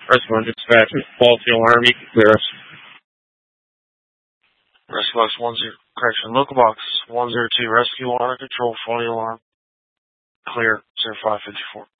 Rescue 1 dispatch, faulty alarm, you can clear us. Rescue box 10, correction, local box 102, rescue water control, faulty alarm, clear, 0554.